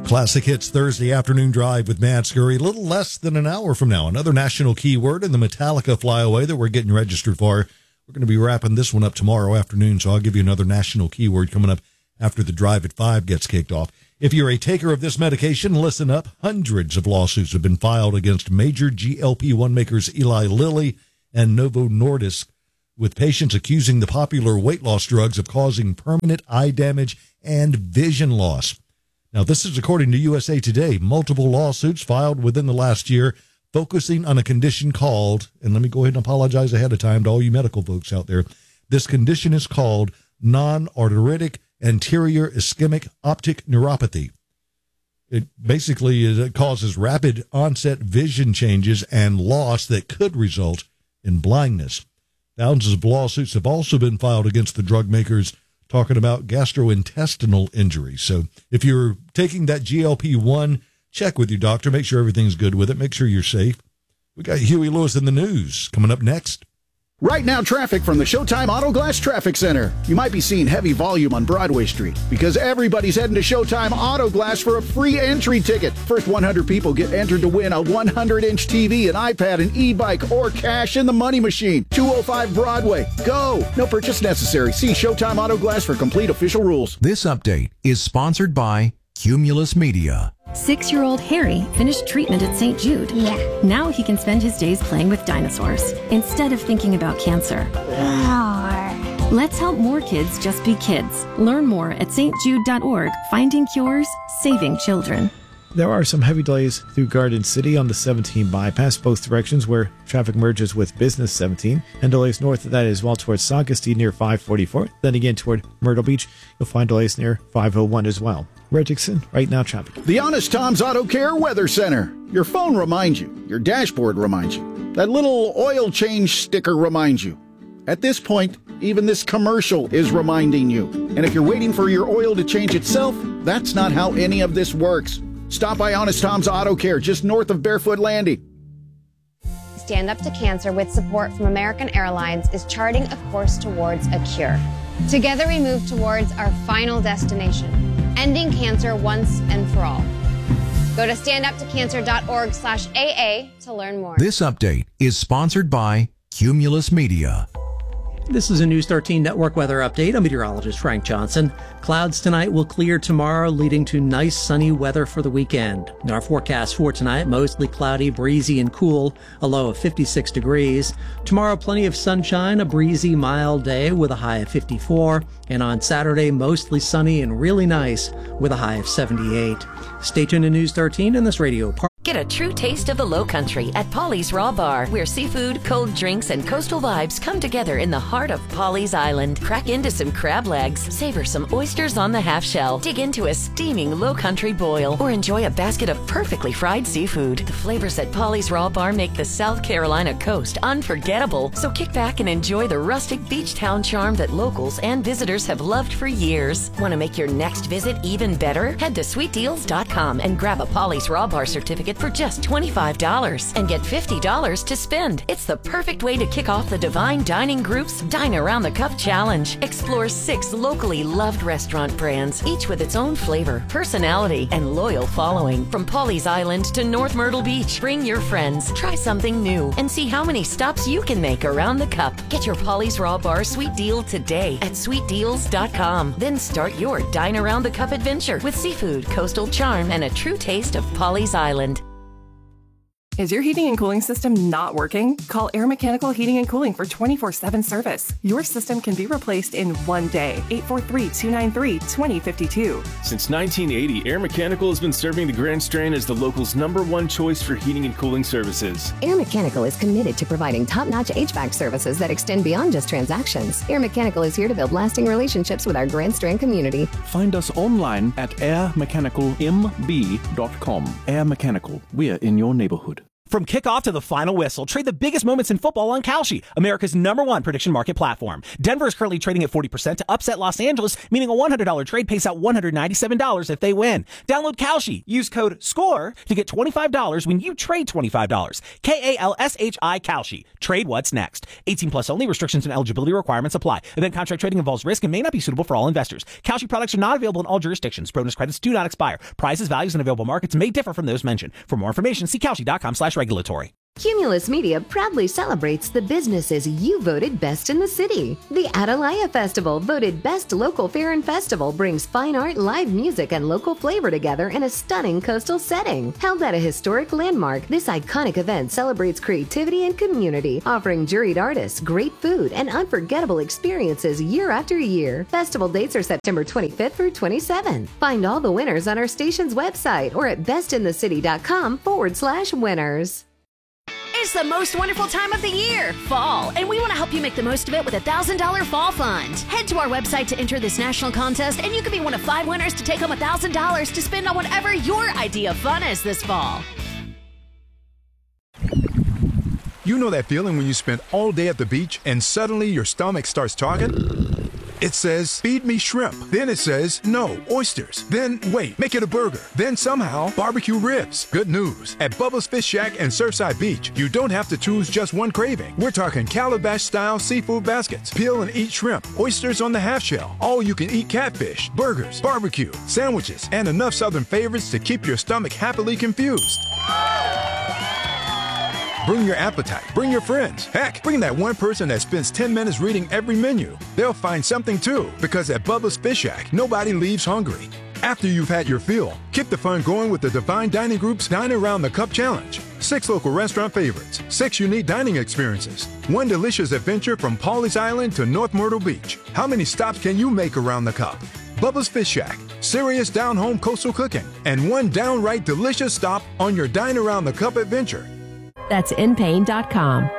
Classic Hits Thursday afternoon drive with Matt Scurry. A little less than an hour from now. Another national keyword in the Metallica flyaway that we're getting registered for. We're going to be wrapping this one up tomorrow afternoon, so I'll give you another national keyword coming up after the drive at 5 gets kicked off. If you're a taker of this medication, listen up. Hundreds of lawsuits have been filed against major GLP-1 makers Eli Lilly and Novo Nordisk, with patients accusing the popular weight loss drugs of causing permanent eye damage and vision loss. Now, this is according to USA Today. Multiple lawsuits filed within the last year focusing on a condition called, and let me go ahead and apologize ahead of time to all you medical folks out there. This condition is called non-arteritic anterior ischemic optic neuropathy. It basically causes rapid onset vision changes and loss that could result in blindness. Thousands of lawsuits have also been filed against the drug makers, talking about gastrointestinal injuries. So if you're taking that GLP-1, check with your doctor. Make sure everything's good with it. Make sure you're safe. We got Huey Lewis in the news coming up next. Right now, traffic from the Showtime Auto Glass Traffic Center. You might be seeing heavy volume on Broadway Street because everybody's heading to Showtime Auto Glass for a free entry ticket. First 100 people get entered to win a 100-inch TV, an iPad, an e-bike, or cash in the money machine. 205 Broadway. Go! No purchase necessary. See Showtime Auto Glass for complete official rules. This update is sponsored by Cumulus Media. 6-year-old Harry finished treatment at St. Jude. Yeah. Now he can spend his days playing with dinosaurs instead of thinking about cancer. Let's help more kids just be kids. Learn more at stjude.org. Finding cures, saving children. There are some heavy delays through Garden City on the 17 bypass, both directions where traffic merges with Business 17, and delays north of that as well towards Saugastine near 544. Then again toward Myrtle Beach, you'll find delays near 501 as well. Red Dixon, right now traffic. The Honest Tom's Auto Care Weather Center. Your phone reminds you. Your dashboard reminds you. That little oil change sticker reminds you. At this point, even this commercial is reminding you. And if you're waiting for your oil to change itself, that's not how any of this works. Stop by Honest Tom's Auto Care just north of Barefoot Landing. Stand Up to Cancer, with support from American Airlines, is charting a course towards a cure. Together we move towards our final destination, ending cancer once and for all. Go to standuptocancer.org/AA to learn more. This update is sponsored by Cumulus Media. This is a News 13 Network weather update. I'm meteorologist Frank Johnson. Clouds tonight will clear tomorrow, leading to nice sunny weather for the weekend. In our forecast for tonight, mostly cloudy, breezy, and cool, a low of 56 degrees. Tomorrow, plenty of sunshine, a breezy, mild day with a high of 54. And on Saturday, mostly sunny and really nice with a high of 78. Stay tuned to News 13 in this radio part. Get a true taste of the Low Country at Polly's Raw Bar, where seafood, cold drinks, and coastal vibes come together in the heart of Polly's Island. Crack into some crab legs, savor some oysters on the half shell, dig into a steaming Low Country boil, or enjoy a basket of perfectly fried seafood. The flavors at Polly's Raw Bar make the South Carolina coast unforgettable, so kick back and enjoy the rustic beach town charm that locals and visitors have loved for years. Want to make your next visit even better? Head to sweetdeals.com and grab a Polly's Raw Bar certificate for just $25 and get $50 to spend. It's the perfect way to kick off the Divine Dining Group's Dine Around the Cup Challenge. Explore 6 locally loved restaurant brands, each with its own flavor, personality, and loyal following. From Polly's Island to North Myrtle Beach, bring your friends, try something new, and see how many stops you can make around the cup. Get your Polly's Raw Bar Sweet Deal today at sweetdeals.com. Then start your Dine Around the Cup adventure with seafood, coastal charm, and a true taste of Polly's Island. Is your heating and cooling system not working? Call Air Mechanical Heating and Cooling for 24/7 service. Your system can be replaced in one day. 843-293-2052. Since 1980, Air Mechanical has been serving the Grand Strand as the local's #1 choice for heating and cooling services. Air Mechanical is committed to providing top-notch HVAC services that extend beyond just transactions. Air Mechanical is here to build lasting relationships with our Grand Strand community. Find us online at airmechanicalmb.com. Air Mechanical, we're in your neighborhood. From kickoff to the final whistle, trade the biggest moments in football on Kalshi, America's #1 prediction market platform. Denver is currently trading at 40% to upset Los Angeles, meaning a $100 trade pays out $197 if they win. Download Kalshi. Use code SCORE to get $25 when you trade $25. KALSHI Kalshi. Trade what's next. 18 plus only. Restrictions and eligibility requirements apply. Event contract trading involves risk and may not be suitable for all investors. Kalshi products are not available in all jurisdictions. Bonus credits do not expire. Prices, values, and available markets may differ from those mentioned. For more information, see Kalshi.com/regulatory. Cumulus Media proudly celebrates the businesses you voted best in the city. The Atalaya Festival, voted Best Local Fair and Festival, brings fine art, live music, and local flavor together in a stunning coastal setting. Held at a historic landmark, this iconic event celebrates creativity and community, offering juried artists, great food, and unforgettable experiences year after year. Festival dates are September 25th through 27th. Find all the winners on our station's website or at bestinthecity.com/winners. It's the most wonderful time of the year, fall, and we want to help you make the most of it with a $1,000 fall fund. Head to our website to enter this national contest, and you could be one of 5 winners to take home $1,000 to spend on whatever your idea of fun is this fall. You know that feeling when you spend all day at the beach and suddenly your stomach starts talking? It says, feed me shrimp. Then it says, no, oysters. Then, wait, make it a burger. Then somehow, barbecue ribs. Good news. At Bubba's Fish Shack and Surfside Beach, you don't have to choose just one craving. We're talking calabash-style seafood baskets, peel and eat shrimp, oysters on the half shell, all-you-can-eat catfish, burgers, barbecue, sandwiches, and enough southern favorites to keep your stomach happily confused. Bring your appetite. Bring your friends. Heck, bring that one person that spends 10 minutes reading every menu. They'll find something too, because at Bubba's Fish Shack, nobody leaves hungry. After you've had your fill, keep the fun going with the Divine Dining Group's Dine Around the Cup Challenge. 6 local restaurant favorites, 6 unique dining experiences, 1 delicious adventure from Pawleys Island to North Myrtle Beach. How many stops can you make around the cup? Bubba's Fish Shack, serious down-home coastal cooking, and 1 downright delicious stop on your Dine Around the Cup adventure. That's inpain.com.